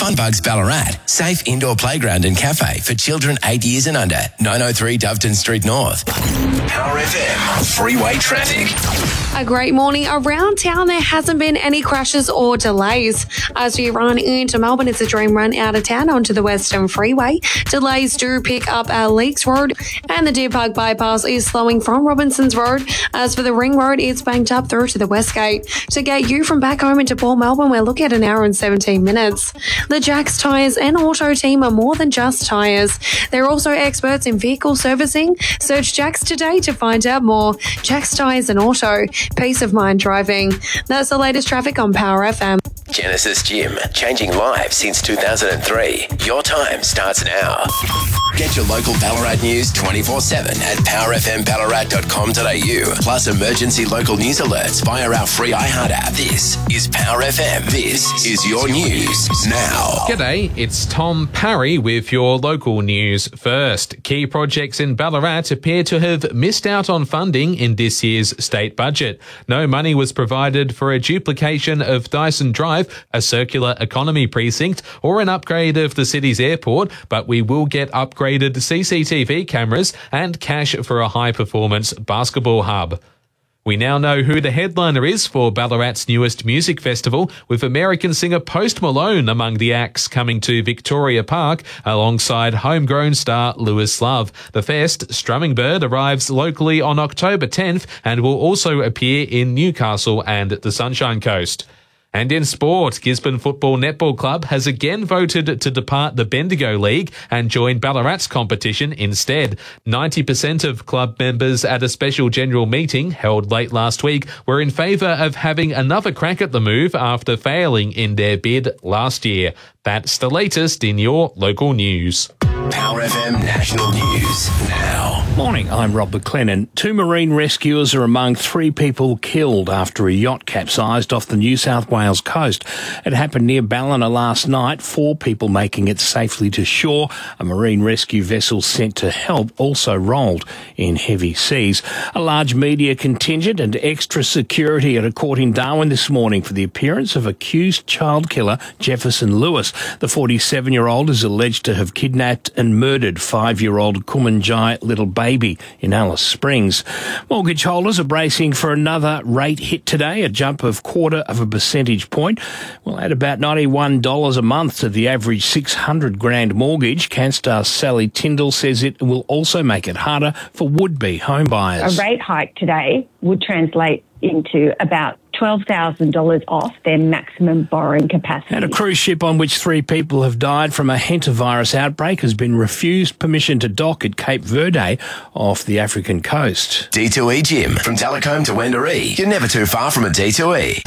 Funbugs Ballarat, safe indoor playground and cafe for children 8 years and under. 903 Doveton Street North. Power FM, freeway traffic. A great morning around town. There hasn't been any crashes or delays. As you run into Melbourne, it's a dream run out of town onto the Western Freeway. Delays do pick up at Leaks Road, and the Deer Park bypass is slowing from Robinsons Road. As for the Ring Road, it's banked up through to the West Gate. To get you from back home into Port Melbourne, we're looking at an hour and 17 minutes. The Jacks Tyres and Auto Team are more than just tyres. They're also experts in vehicle servicing. Search Jacks today to find out more. Jacks Tyres and Auto. Peace of mind driving. That's the latest traffic on Power FM. Genesis Gym, changing lives since 2003. Your time starts now. Get your local Ballarat news 24/7 at powerfmballarat.com.au. Plus emergency local news alerts via our free iHeart app. This is Power FM. This is your news now. G'day, it's Tom Parry with your local news first. Key projects in Ballarat appear to have missed out on funding in this year's state budget. No money was provided for a duplication of Dyson Drive, a circular economy precinct, or an upgrade of the city's airport, but we will get upgraded CCTV cameras and cash for a high-performance basketball hub. We now know who the headliner is for Ballarat's newest music festival, with American singer Post Malone among the acts coming to Victoria Park alongside homegrown star Lewis Love. The fest, Strumming Bird, arrives locally on October 10th and will also appear in Newcastle and the Sunshine Coast. And in sport, Gisborne Football Netball Club has again voted to depart the Bendigo League and join Ballarat's competition instead. 90% of club members at a special general meeting held late last week were in favour of having another crack at the move after failing in their bid last year. That's the latest in your local news. Power FM National News now. Morning, I'm Rob McLennan. 2 marine rescuers are among 3 people killed after a yacht capsized off the New South Wales coast. It happened near Ballina last night, 4 people making it safely to shore. A marine rescue vessel sent to help also rolled in heavy seas. A large media contingent and extra security at a court in Darwin this morning for the appearance of accused child killer Jefferson Lewis. The 47-year-old is alleged to have kidnapped and murdered 5-year-old Kumanjai little baby in Alice Springs. Mortgage holders are bracing for another rate hit today, a jump of 0.25 percentage point. Will add about $91 a month to the average $600,000 mortgage. Canstar's Sally Tyndall says it will also make it harder for would-be home buyers. A rate hike today would translate into about $12,000 off their maximum borrowing capacity. And a cruise ship on which 3 people have died from a hantavirus outbreak has been refused permission to dock at Cape Verde off the African coast. D2E Gym, from Telecombe to Wendouree. You're never too far from a D2E.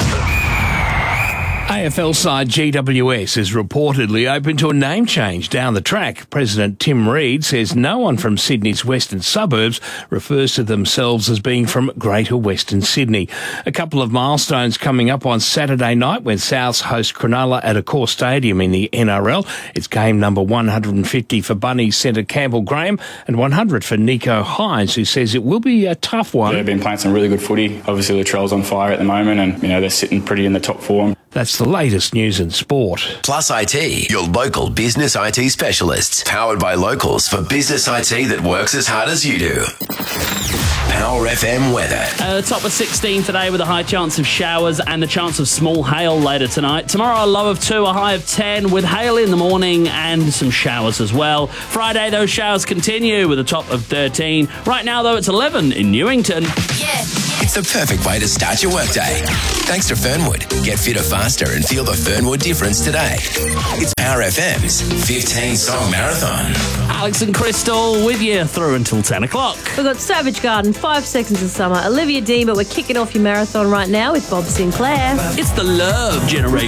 AFL side GWS is reportedly open to a name change down the track. President Tim Reid says no one from Sydney's western suburbs refers to themselves as being from Greater Western Sydney. A couple of milestones coming up on Saturday night when Souths host Cronulla at Accor Stadium in the NRL. It's game number 150 for Bunnies centre Campbell Graham and 100 for Nico Hines, who says it will be a tough one. They've been playing some really good footy. Obviously, Latrell's on fire at the moment and, they're sitting pretty in the top form. That's the latest news in sport. Plus IT, your local business IT specialists. Powered by locals for business IT that works as hard as you do. Power FM weather. Top of 16 today with a high chance of showers and the chance of small hail later tonight. Tomorrow a low of 2, a high of 10 with hail in the morning and some showers as well. Friday those showers continue with a top of 13. Right now though it's 11 in Newington. Yeah. It's the perfect way to start your workday. Thanks to Fernwood. Get fitter faster and feel the Fernwood difference today. It's Power FM's 15-song marathon. Alex and Crystal with you through until 10 o'clock. We've got Savage Garden, 5 Seconds of Summer, Olivia Dean, but we're kicking off your marathon right now with Bob Sinclair. It's the love generation.